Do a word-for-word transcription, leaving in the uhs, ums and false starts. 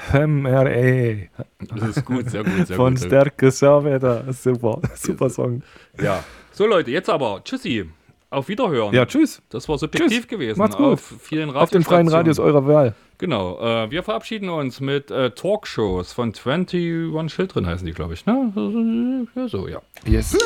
M R A. Das ist gut, sehr gut, sehr Von gut. Stärke Saarwetter. Super, super Song. Ja. So Leute, jetzt aber Tschüssi. Auf Wiederhören. Ja, tschüss. Das war subjektiv Tschüss. gewesen. Macht's gut. Auf vielen Auf den freien Radios eurer Wahl. Genau. Äh, wir verabschieden uns mit äh, Talkshows von einundzwanzig Children heißen die, glaube ich. Ne? Ja, so, ja. Yes.